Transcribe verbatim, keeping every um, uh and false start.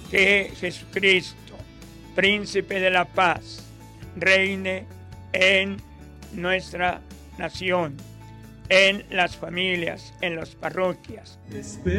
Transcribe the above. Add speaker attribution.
Speaker 1: que Jesucristo, Príncipe de la Paz, reine en nuestra nación, en las familias, en las parroquias.